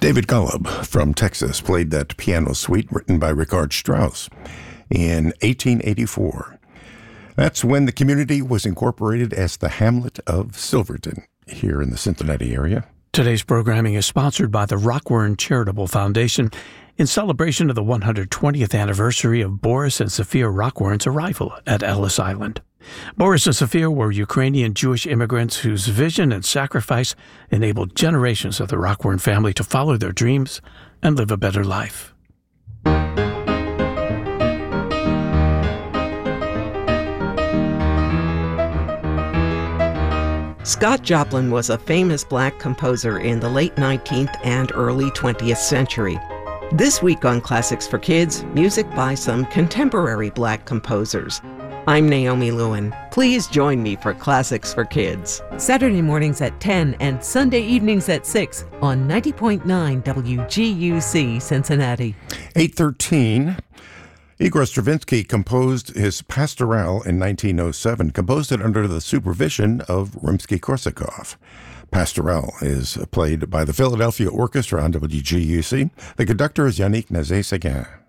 David Golub from Texas played that piano suite written by Richard Strauss in 1884. That's when the community was incorporated as the hamlet of Silverton here in the Cincinnati area. Today's programming is sponsored by the Rockburn Charitable Foundation in celebration of the 120th anniversary of Boris and Sophia Rockburn's arrival at Ellis Island. Boris and Sophia were Ukrainian Jewish immigrants whose vision and sacrifice enabled generations of the Rockburn family to follow their dreams and live a better life. Scott Joplin was a famous black composer in the late 19th and early 20th century. This week on Classics for Kids, music by some contemporary black composers. I'm Naomi Lewin. Please join me for Classics for Kids. Saturday mornings at 10 and Sunday evenings at 6 on 90.9 WGUC Cincinnati. 8:13. Igor Stravinsky composed his Pastoral in 1907, composed it under the supervision of Rimsky-Korsakov. Pastoral is played by the Philadelphia Orchestra on WGUC. The conductor is Yannick Nézet-Séguin.